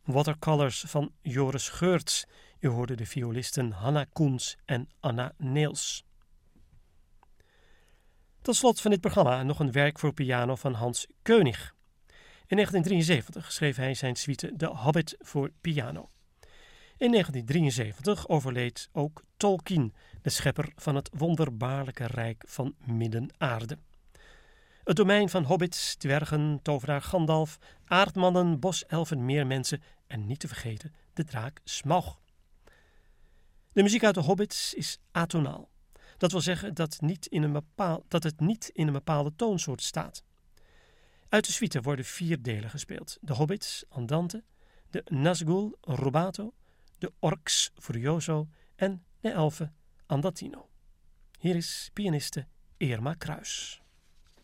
Watercolors van Joris Geurts. U hoorde de violisten Hanna Koens en Anna Neels. Tot slot van dit programma nog een werk voor piano van Hans Keunig. In 1973 schreef hij zijn suite De Hobbit voor piano. In 1973 overleed ook Tolkien, de schepper van het wonderbaarlijke rijk van Midden-Aarde. Het domein van hobbits, dwergen, tovenaar Gandalf, aardmannen, boselfen, meermensen en niet te vergeten de draak Smaug. De muziek uit de hobbits is atonaal. Dat wil zeggen dat het niet in een bepaalde toonsoort staat. Uit de suite worden 4 delen gespeeld. De hobbits Andante, de Nazgul Rubato, de orks Furioso en de elfen Andatino. Hier is pianiste Irma Kruis.